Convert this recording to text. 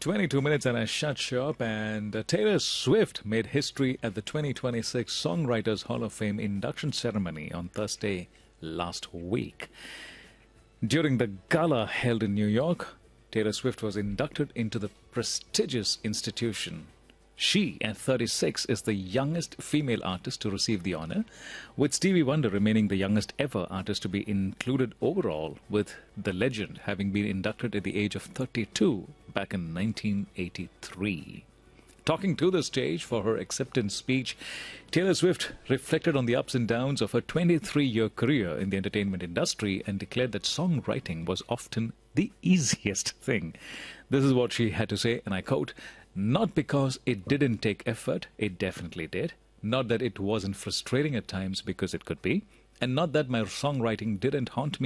22 minutes and I shut shop, and Taylor Swift made history at the 2026 Songwriters Hall of Fame induction ceremony on Thursday last week. During the gala held in New York, Taylor Swift was inducted into the prestigious institution. She, at 36, is the youngest female artist to receive the honor, with Stevie Wonder remaining the youngest ever artist to be included overall, with the legend having been inducted at the age of 32 back in 1983. Talking to the stage for her acceptance speech, Taylor Swift reflected on the ups and downs of her 23-year career in the entertainment industry and declared that songwriting was often the easiest thing. This is what she had to say, and I quote, "Not because it didn't take effort, it definitely did. Not that it wasn't frustrating at times, because it could be. And not that my songwriting didn't haunt me